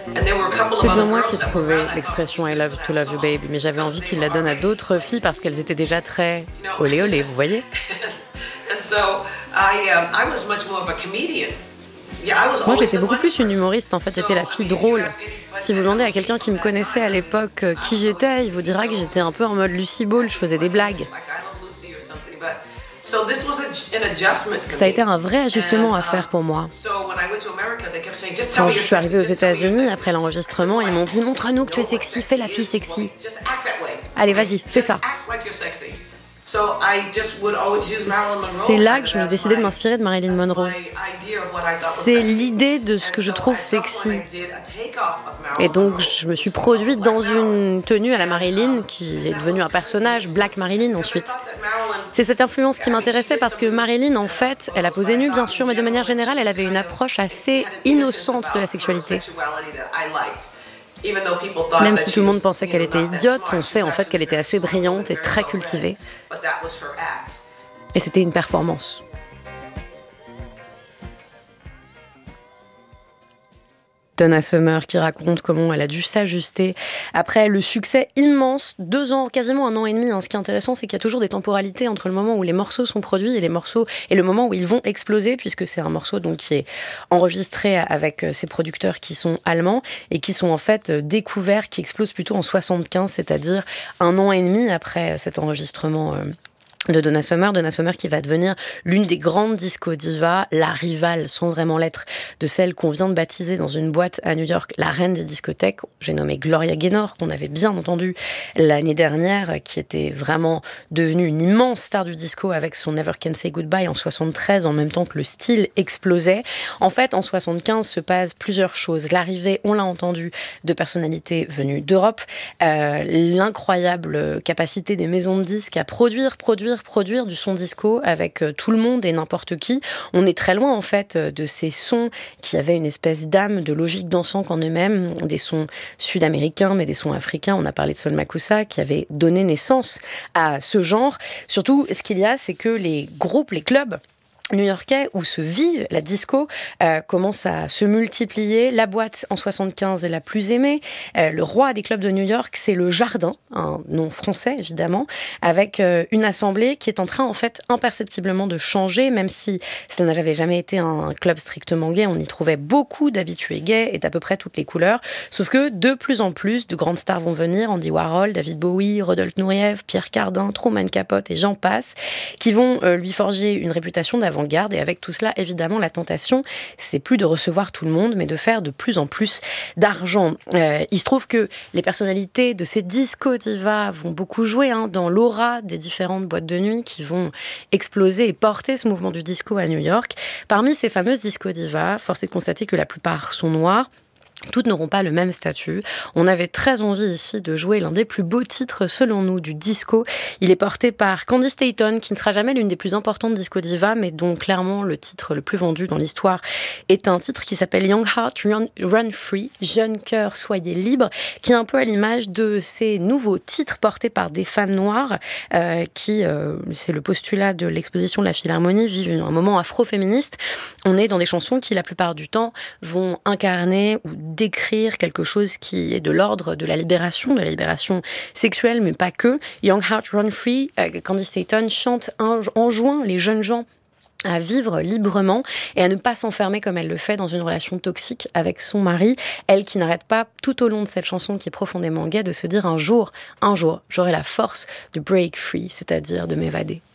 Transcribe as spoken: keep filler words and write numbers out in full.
C'est bien moi qui trouvais l'expression I love to love you baby, mais j'avais envie qu'il la donne à d'autres filles parce qu'elles étaient déjà très olé olé, vous voyez. Moi, j'étais beaucoup plus une humoriste, en fait, j'étais la fille drôle. Si vous demandez à quelqu'un qui me connaissait à l'époque euh, qui j'étais, il vous dira que j'étais un peu en mode Lucy Ball, je faisais des blagues. Ça a été un vrai ajustement à faire pour moi. Quand je suis arrivée aux États-Unis, après l'enregistrement, ils m'ont dit « Montre-nous que tu es sexy, fais la fille sexy. Allez, vas-y, fais ça. » C'est là que je me suis décidé de m'inspirer de Marilyn Monroe. C'est l'idée de ce que je trouve sexy. Et donc, je me suis produite dans une tenue à la Marilyn, qui est devenue un personnage, Black Marilyn ensuite. C'est cette influence qui m'intéressait parce que Marilyn, en fait, elle a posé nue, bien sûr, mais de manière générale, elle avait une approche assez innocente de la sexualité. Même si tout le monde pensait qu'elle était idiote, on sait en fait qu'elle était assez brillante et très cultivée. Et c'était une performance. Donna Summer qui raconte comment elle a dû s'ajuster après le succès immense, deux ans, quasiment un an et demi. Hein. Ce qui est intéressant, c'est qu'il y a toujours des temporalités entre le moment où les morceaux sont produits et les morceaux et le moment où ils vont exploser, puisque c'est un morceau donc qui est enregistré avec ses producteurs qui sont allemands et qui sont en fait découverts, qui explosent plutôt en soixante-quinze, c'est-à-dire un an et demi après cet enregistrement. Euh, de Donna Summer, Donna Summer qui va devenir l'une des grandes disco divas, la rivale, sans vraiment l'être, de celle qu'on vient de baptiser dans une boîte à New York, la reine des discothèques. J'ai nommé Gloria Gaynor, qu'on avait bien entendu l'année dernière, qui était vraiment devenue une immense star du disco avec son Never Can Say Goodbye en soixante-treize, en même temps que le style explosait. En fait, en soixante-quinze se passent plusieurs choses. L'arrivée, on l'a entendu, de personnalités venues d'Europe, euh, l'incroyable capacité des maisons de disques à produire, produire, produire du son disco avec tout le monde et n'importe qui. On est très loin en fait de ces sons qui avaient une espèce d'âme, de logique dansante en eux-mêmes, des sons sud-américains mais des sons africains. On a parlé de Sol Makusa qui avait donné naissance à ce genre. Surtout, ce qu'il y a, c'est que les groupes, les clubs new-yorkais où se vit la disco euh, commence à se multiplier. La boîte en soixante-quinze est la plus aimée. Euh, le roi des clubs de New York, c'est le Jardin, un nom français évidemment, avec euh, une assemblée qui est en train en fait imperceptiblement de changer, même si ça n'avait jamais été un club strictement gay. On y trouvait beaucoup d'habitués gays et d'à peu près toutes les couleurs. Sauf que de plus en plus de grandes stars vont venir, Andy Warhol, David Bowie, Rodolphe Nureyev, Pierre Cardin, Truman Capote et j'en passe, qui vont euh, lui forger une réputation d'avant garde et avec tout cela, évidemment, la tentation, c'est plus de recevoir tout le monde, mais de faire de plus en plus d'argent. Euh, il se trouve que les personnalités de ces disco divas vont beaucoup jouer hein, dans l'aura des différentes boîtes de nuit qui vont exploser et porter ce mouvement du disco à New York. Parmi ces fameuses disco divas, force est de constater que la plupart sont noires. Toutes n'auront pas le même statut. On avait très envie ici de jouer l'un des plus beaux titres, selon nous, du disco. Il est porté par Candy Staton, qui ne sera jamais l'une des plus importantes disco divas, mais dont clairement le titre le plus vendu dans l'histoire est un titre qui s'appelle Young Heart Run, Run Free, Jeune cœur, soyez libre, qui est un peu à l'image de ces nouveaux titres portés par des femmes noires, euh, qui, euh, c'est le postulat de l'exposition de la Philharmonie, vivent un moment afro-féministe. On est dans des chansons qui, la plupart du temps, vont incarner ou d'écrire quelque chose qui est de l'ordre de la libération, de la libération sexuelle, mais pas que. Young Heart Run Free, euh, Candy Staton chante, enjoint les jeunes gens à vivre librement et à ne pas s'enfermer comme elle le fait dans une relation toxique avec son mari. Elle qui n'arrête pas tout au long de cette chanson qui est profondément gaie de se dire un jour, un jour, j'aurai la force de break free, c'est-à-dire de m'évader.